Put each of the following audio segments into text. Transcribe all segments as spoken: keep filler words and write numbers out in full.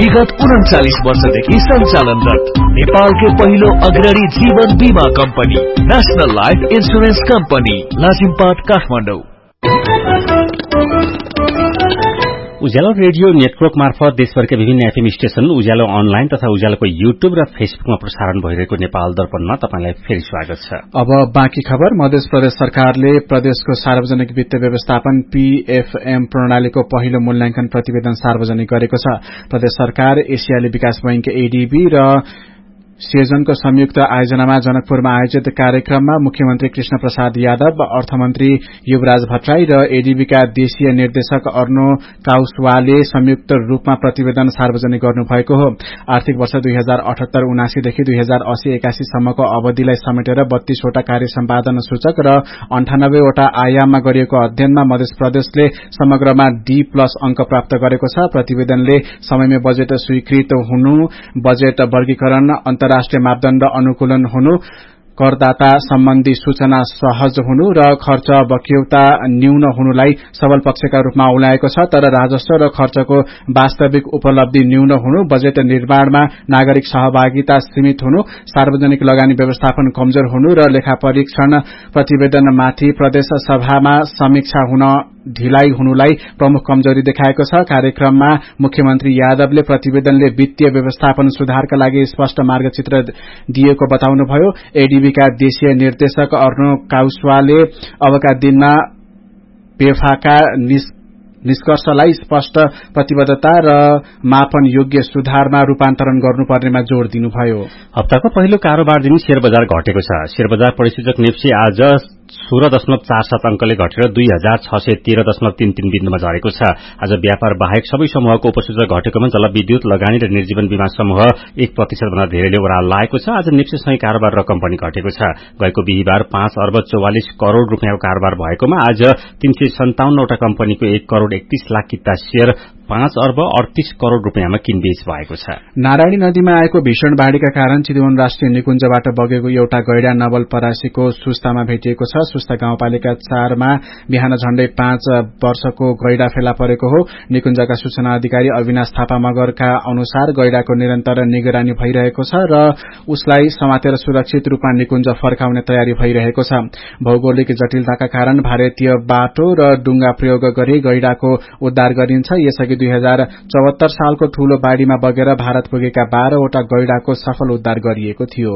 विगत उन्चालीस वर्षदेखि सञ्चालनरत नेपालकै पहिलो अग्रणी जीवन बीमा company national life insurance company Lazimpat Kathmandu. उज्यालो रेडियो नेटवर्क मार्फत देशभरका विभिन्न एफएम स्टेशन, उज्यालो अनलाइन तथा उज्यालोको युट्युब र फेसबुकमा प्रसारण भइरहेको नेपाल दर्पणमा तपाईलाई फेरि स्वागत छ। अब बाँकी खबर। मध्य प्रदेश सरकारले प्रदेशको सार्वजनिक वित्त व्यवस्थापन पीएफएम प्रणालीको पहिलो मूल्याङ्कन प्रतिवेदन सार्वजनिक गरेको छ। प्रदेश सरकार एसियाली विकास बैंक एडीबी र सियोजनको संयुक्त आयोजनामा जनकपुरमा आयोजित कार्यक्रममा मुख्यमन्त्री कृष्ण प्रसाद यादव, अर्थमन्त्री युवराज भट्टराई र एडीबीका देशीय निर्देशक अर्नो काउसवाले संयुक्त रूपमा प्रतिवेदन सार्वजनिक गर्नुभएको हो। आर्थिक वर्ष दुई हजार अठहत्तर उनासीदेखि दुई हजार अस्सी एकासी सम्मको अवधिलाई समेटेर बत्तीसवटा कार्य सम्पादन सूचक र अन्ठानब्बेवटा आयाममा गरिएको अध्ययनमा मध्य प्रदेशले समग्रमा डी प्लस अंक प्राप्त गरेको छ। प्रतिवेदनले समयमै बजेट स्वीकृत हुनु, बजेट वर्गीकरण, अन्तर्राष्ट्रिय मापदण्ड अनुकूलन हुनु, करदाता सम्बन्धी सूचना सहज हुनु र खर्च बक्यौता न्यून हुनुलाई सबल पक्षका रूपमा औल्याएको छ। तर राजस्व र खर्चको वास्तविक उपलब्धि न्यून हुनु, बजेट निर्माणमा नागरिक सहभागिता सीमित हुनु, सार्वजनिक लगानी व्यवस्थापन कमजोर हुनु र लेखा परीक्षण प्रतिवेदनमाथि प्रदेश सभामा समीक्षा हुन ढिलाइ हुनुलाई प्रमुख कमजोरी देखाएको छ। कार्यक्रममा मुख्यमन्त्री यादवले प्रतिवेदनले वित्तीय व्यवस्थापन सुधारका लागि स्पष्ट मार्गचित्र दिएको बताउनुभयो। एडीबीका देशीय निर्देशक अर्नो काउसवाले अबका दिनमा पेफाका निष्कर्षलाई स्पष्ट प्रतिबद्धता र मापन योग्य सुधारमा रूपान्तरण गर्नुपर्नेमा जोड़ दिनुभयो। हप्ताको पहिलो कारोबार दिन शेयर बजार घटेको छ। शेयर बजार परिसूचक नेप्सी आज सोह्र दशमलव चार सात अंकले घटेर दुई हजार छ सय तेह्र दशमलव तीन तीन बिन्दुमा झरेको छ। आज व्यापार बाहेक सबै समूहको उपसूचक घटेकोमा जलविद्युत, लगानी र निर्जीवन बीमा समूह एक प्रतिशत भन्दा धेरैले ओह्रालो लागेको छ। आज नेप्सीसँगै कारोबार रकम पनि घटेको छ। गएको बिहिबार पाँच अर्ब चौवालिस करोड़ रूपियाँको कारोबार भएकोमा आज तीन सय सन्ताउन्नवटा कम्पनीको एक करोड़ एकतीस लाख किता शेयर पाँच अर्ब अडतीस करोड़ रूपियाँमा किनबेच भएको छ। नारायणी नदीमा आएको भीषण बाढ़ीका कारण चितवन राष्ट्रिय निकुञ्जबाट बगेको एउटा गैडा नवलपरासीको सुस्तामा भेटिएको छ। सुस्ता गाउँपालिका चारमा बिहान झण्डै पाँच वर्षको गैडा फेला परेको हो। निकुञ्जका सूचना अधिकारी अविनाश थापा मगरका अनुसार गैडाको निरन्तर निगरानी भइरहेको छ र उसलाई समातेर सुरक्षित रूपमा निकुञ्ज फर्काउने तयारी भइरहेको छ। भौगोलिक जटिलताका कारण भारतीय बाटो र डुंगा प्रयोग गरी गैडाको उद्धार गरिन्छ। यसअघि दुई हजार चौहत्तर सालको ठूलो बाढ़ीमा बगेर भारत पुगेका बाह्रवटा गैडाको सफल उद्धार गरिएको थियो।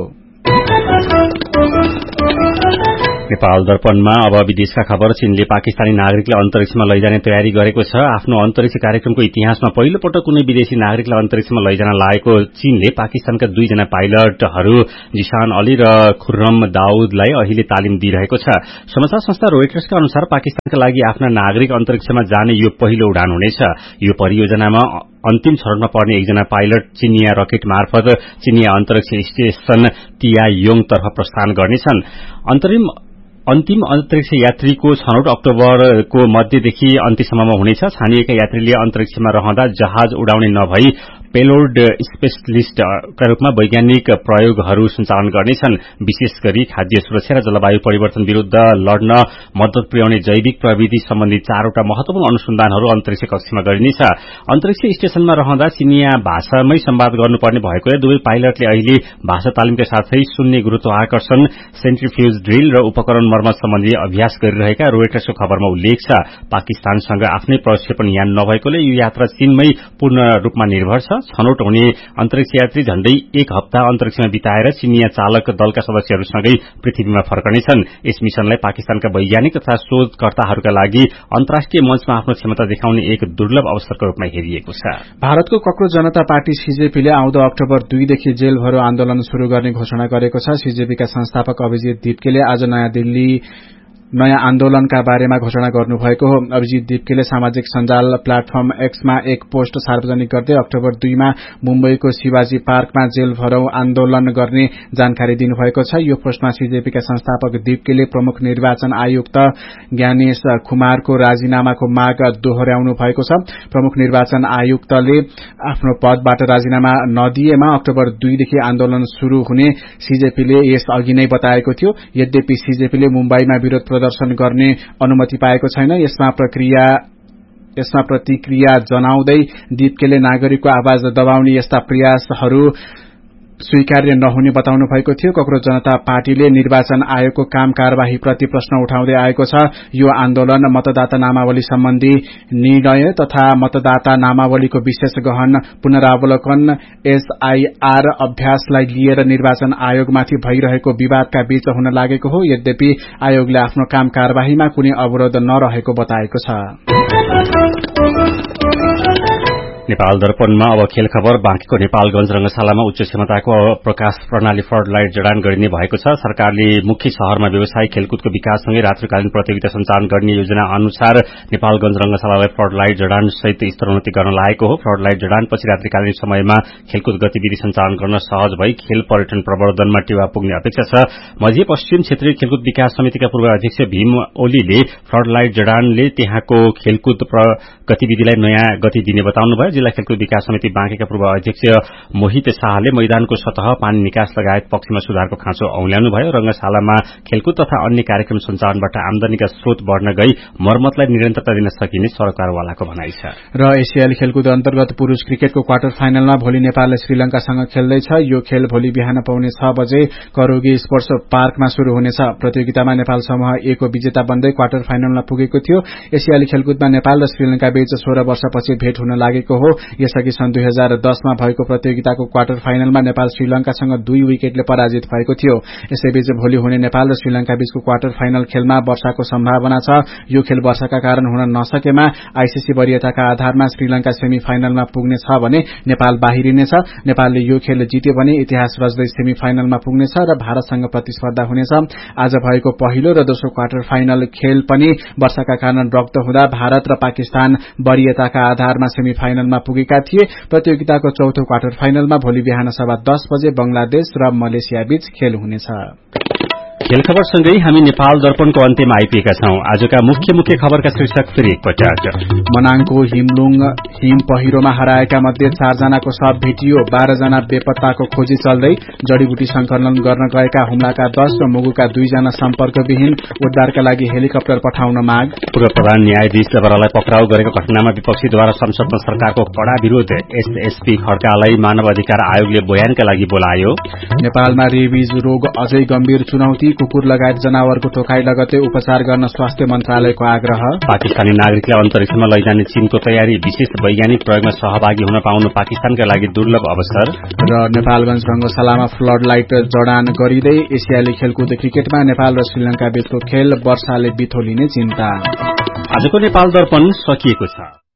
नेपाल दर्पणमा अब विदेशका खबर। चीनले पाकिस्तानी नागरिकलाई अन्तरिक्षमा लैजाने तयारी गरेको छ। आफ्नो अन्तरिक्ष कार्यक्रमको इतिहासमा पहिलो पटक कुनै विदेशी नागरिकलाई अन्तरिक्षमा लैजान लागेको चीनले पाकिस्तानका दुईजना पाइलटहरू जिशान अली र खुर्रम दाउदलाई अहिले तालिम दिइरहेको छ। समाचार संस्था रोयटर्सका अनुसार पाकिस्तानका लागि आफ्ना नागरिक अन्तरिक्षमा जाने यो पहिलो उडान हुनेछ। यो परियोजनामा अन्तिम चरणमा पर्ने एकजना पाइलट चिनिया रकेट मार्फत चिनिया अन्तरिक्ष स्टेशन तियायोङ तर्फ प्रस्थान गर्नेछन्। अन्तरिम अन्तिम अन्तरिक्ष यात्रीको छनौट अक्टोबरको मध्यदेखि अन्त्यसम्ममा हुनेछ। छानिएका यात्रीले अन्तरिक्षमा रहँदा जहाज उडाउने नभई पेलोड स्पेशलिस्टका रूपमा वैज्ञानिक प्रयोगहरू सञ्चालन गर्नेछन्। विशेष गरी खाद्य सुरक्षा र जलवायु परिवर्तन विरूद्ध लड्न मद्दत पुर्याउने जैविक प्रविधि सम्बन्धी चारवटा महत्वपूर्ण अनुसन्धानहरू अन्तरिक्ष कक्षमा गरिनेछ। अन्तरिक्ष स्टेशनमा रहँदा चिनिया भाषामै संवाद गर्नुपर्ने भएकोले दुवै पाइलटले अहिले भाषा तालिमका साथै शून्य गुरुत्वाकर्षण, सेन्ट्रिफ्युज ड्रिल र उपकरण मर्मत सम्बन्धी अभ्यास गरिरहेका रोयटर्सको खबरमा उल्लेख छ। पाकिस्तानसँग आफ्नै प्रक्षेपण यान नभएकोले यो यात्रा चीनमै पूर्ण रूपमा निर्भर छ। छनौट हुने अन्तरिक्ष यात्री झण्डै एक हप्ता अन्तरिक्षमा बिताएर चिनिया चालक दलका सदस्यहरूसँगै पृथ्वीमा फर्कनेछन्। यस मिशनलाई पाकिस्तानका वैज्ञानिक तथा शोधकर्ताहरूका लागि अन्तर्राष्ट्रिय मञ्चमा आफ्नो क्षमता देखाउने एक दुर्लभ अवसरको रूपमा हेरिएको छ। भारतको कक्रोच जनता पार्टी सीजेपीले आउँदो अक्टोबर दुईदेखि जेल भरो आन्दोलन शुरू गर्ने घोषणा गरेको छ। सीजेपीका संस्थापक अभिजित दीप्केले आज नयाँ दिल्ली नयाँ आन्दोलनका बारेमा घोषणा गर्नुभएको हो। अभिजित दीप्केले सामाजिक सञ्जाल प्लेटफर्म एक्समा एक पोस्ट सार्वजनिक गर्दै अक्टोबर दुईमा मुम्बईको शिवाजी पार्कमा जेल भरौ आन्दोलन गर्ने जानकारी दिनुभएको छ। यो पोस्टमा सीजेपीका संस्थापक दीप्केले प्रमुख निर्वाचन आयुक्त ज्ञानेश कुमारको राजीनामाको माग दोहोर्याउनु भएको छ। प्रमुख निर्वाचन आयुक्तले आफ्नो पदबाट राजीनामा नदिएमा अक्टोबर दुईदेखि आन्दोलन शुरू हुने सीजेपीले यस अघि नै बताएको थियो। यद्यपि सीजेपीले मुम्बईमा विरोध प्रदर्शन गर्ने अनुमति पाएको छैन। यसमा प्रक्रिया यसमा प्रतिक्रिया जनाउँदै दीप्केले नागरिकको आवाज दबाउने यस्ता प्रयासहरू स्वीकार्य नहुने बताउनु भएको थियो। कक्रोच जनता पार्टीले निर्वाचन आयोगको काम कार्यवाही प्रति प्रश्न उठाउँदै आएको छ। यो आन्दोलन मतदाता नामावली सम्बन्धी निर्णय तथा मतदाता नामावलीको विशेष गहन पुनरावलोकन एसआईआर अभ्यासलाई लिएर निर्वाचन आयोगमाथि भइरहेको विवादका बीच हुन लागेको हो। यद्यपि आयोगले आफ्नो काम कार्यवाहीमा कुनै अवरोध नरहेको बताएको छ। नेपाल दर्पणमा अब खेल खबर। बाँकीको नेपालगंज रंगशालामा उच्च क्षमताको प्रकाश प्रणाली फ्लड लाइट जडान गरिने भएको छ। सरकारले मुख्य शहरमा व्यवसायिक खेलकुदको विकाससँगै रात्रिकालीन प्रतियोगिता सञ्चालन गर्ने योजना अनुसार नेपालगंज रंगशालालाई फ्लड लाइट जडान सहित स्तरोन्नति गर्न लागेको हो। फ्लड लाइट जडानपछि रात्रिकालीन समयमा खेलकुद गतिविधि सञ्चालन गर्न सहज भई खेल पर्यटन प्रवर्धनमा टेवा पुग्ने अपेक्षा छ। मध्य पश्चिम क्षेत्रीय खेलकुद विकास समितिका पूर्व अध्यक्ष भीम ओलीले फ्लड लाइट जडानले त्यहाँको खेलकुद गतिविधिलाई नयाँ गति दिने बताउनुभयो। जिल्ला खेलकुद विकास समिति बाँकेका पूर्व अध्यक्ष मोहित शाहले मैदानको सतह पानी निकास लगायत पक्षमा सुधारको खाँचो औल्याउनु भयो। रंगशालामा खेलकुद तथा अन्य कार्यक्रम सञ्चालनबाट आमदानीका स्रोत बढ़न गई मर्मतलाई निरन्तरता दिन सकिने सरकारवालाको भनाइ छ। र एसियाली खेलकुद अन्तर्गत पुरूष क्रिकेटको क्वार्टर फाइनलमा भोलि नेपालले श्रीलंकासँग खेल्दैछ। यो खेल भोलि बिहान पाउने छ बजे करोगी स्पोर्ट्स पार्कमा शुरू हुनेछ। प्रतियोगितामा नेपाल समूह ए को विजेता बन्दै क्वार्टर फाइनलमा पुगेको थियो। एसियाली खेलकुदमा नेपाल र श्रीलंका बीच सोह्र वर्षपछि भेट हुन लागेको हो। यसअघि सन् दुई हजार दसमा भएको प्रतियोगिताको क्वार्टर फाइनलमा नेपाल श्रीलंकासँग दुई विकेटले पराजित भएको थियो। यसैबीच भोलि हुने नेपाल र श्रीलंका बीचको क्वार्टर फाइनल खेलमा वर्षाको सम्भावना छ। यो खेल वर्षाका कारण हुन नसकेमा आईसीसी वरियताका आधारमा श्रीलंका सेमी फाइनलमा पुग्नेछ भने नेपाल बाहिरिनेछ। नेपालले यो खेल जित्यो भने इतिहास रच्दै सेमी फाइनलमा पुग्नेछ र भारतसँग प्रतिस्पर्धा हुनेछ। आज भएको पहिलो र दोस्रो क्वार्टर फाइनल खेल पनि वर्षाका कारण रद्द हुँदा भारत र पाकिस्तान वरियताका आधारमा सेमी फाइनलमा पुगेका थिए। प्रतियोगिताको चौथो क्वार्टर फाइनलमा भोलि बिहान सभा दस बजे बंगलादेश र मलेसिया बीच खेल हुनेछ। खेल खबरसँगै हामी नेपाल दर्पणको अन्त्यमा आइपुगेका छौं। आजका मुख्य मुख्य खबरका शीर्षक फेरि एकपटक। मनाङको हिमलुङ हिम पहिरोमा हराएका मध्ये चारजनाको शव भेटियो। बाह्र जना बेपत्ताको खोजी चल्दै। जड़ीबुटी संकलन गर्न गएका हुम्लाका दश र मुगुका दुईजना सम्पर्कविहीन। उद्धारका लागि हेलिकप्टर पठाउन माग। पूर्व प्रधान न्यायाधीश जबरालाई पक्राउ गरेको घटनामा विपक्षीद्वारा संसदमा सरकारको कड़ा विरोध। एसएसपी खड्कालाई मानव अधिकार आयोगले बयानका लागि बोलायो। नेपालमा रेबिज रोग अझै गम्भीर चुनौती। कुकुर लगायत जनावरको टोकाई लगतै उपचार गर्न स्वास्थ्य मन्त्रालयको आग्रह। पाकिस्तानी नागरिकलाई अन्तरिक्षमा लैजाने चीनको तयारी। विशेष वैज्ञानिक प्रयोगमा सहभागी हुन पाउनु पाकिस्तानका लागि दुर्लभ अवसर। र नेपालगंज रंगशालामा फ्लड लाइट जडान गरिँदै एसियाली खेलकुद क्रिकेटमा नेपाल र श्रीलंका बीचको खेल वर्षाले बिथोलिने चिन्ता। आजको नेपाल दर्पण सकिएको छ।